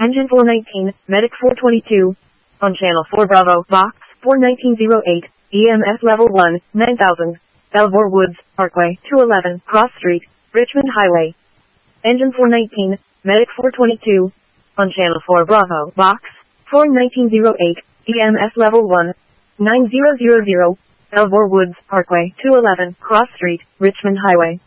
Engine 419, Medic 422. On Channel 4 Bravo, Box 41908, EMS Level 1, 9000. Belvoir Woods, Parkway, 211, Cross Street, Richmond Highway. Engine 419, Medic 422. On Channel 4 Bravo, Box 41908, EMS Level 1, 9000. Belvoir Woods, Parkway, 211, Cross Street, Richmond Highway.